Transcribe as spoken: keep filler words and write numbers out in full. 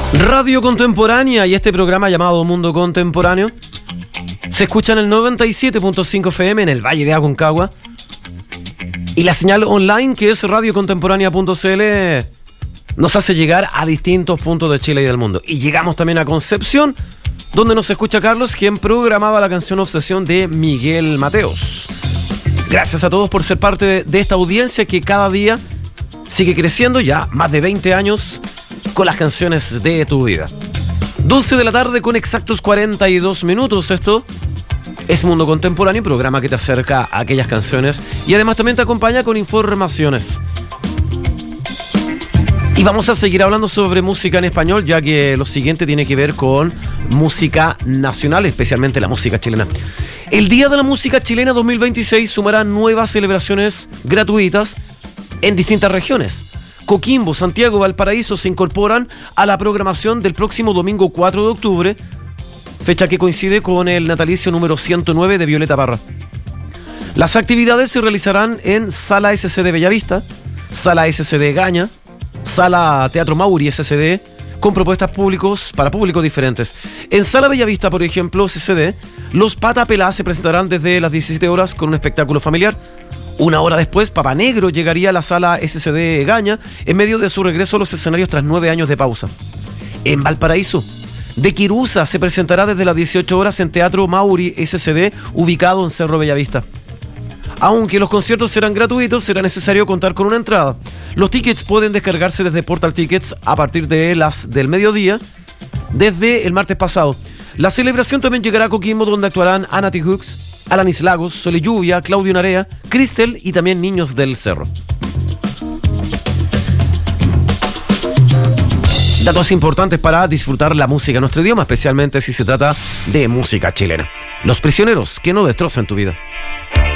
Radio Contemporánea y este programa llamado Mundo Contemporáneo se escucha en el noventa y siete punto cinco F M en el Valle de Aconcagua, y la señal online, que es radio contemporánea punto c l, nos hace llegar a distintos puntos de Chile y del mundo. Y llegamos también a Concepción, donde nos escucha Carlos, quien programaba la canción Obsesión de Miguel Mateos. Gracias a todos por ser parte de, de esta audiencia que cada día sigue creciendo, ya más de veinte años con las canciones de tu vida. doce de la tarde con exactos cuarenta y dos minutos. Esto es Mundo Contemporáneo, programa que te acerca a aquellas canciones y además también te acompaña con informaciones. Y vamos a seguir hablando sobre música en español, ya que lo siguiente tiene que ver con música nacional, especialmente la música chilena. El Día de la Música Chilena dos mil veintiséis sumará nuevas celebraciones gratuitas en distintas regiones. Coquimbo, Santiago, Valparaíso se incorporan a la programación del próximo domingo cuatro de octubre, fecha que coincide con el natalicio número ciento nueve de Violeta Parra. Las actividades se realizarán en Sala S C D Bellavista, Sala S C D Gaña, Sala Teatro Mauri S C D, con propuestas públicos para públicos diferentes. En Sala Bellavista, por ejemplo, S C D, los Pata Pelá se presentarán desde las diecisiete horas con un espectáculo familiar. Una hora después, Papa Negro llegaría a la Sala S C D Gaña en medio de su regreso a los escenarios tras nueve años de pausa. En Valparaíso, De Quirusa se presentará desde las dieciocho horas en Teatro Mauri S C D, ubicado en Cerro Bellavista. Aunque los conciertos serán gratuitos, será necesario contar con una entrada. Los tickets pueden descargarse desde Portal Tickets a partir de las del mediodía, desde el martes pasado. La celebración también llegará a Coquimbo, donde actuarán Ana T. Hooks, Alanis Lagos, Sole Lluvia, Claudio Narea, Cristel y también Niños del Cerro. Datos importantes para disfrutar la música en nuestro idioma, especialmente si se trata de música chilena. Los Prisioneros, que no destrocen tu vida.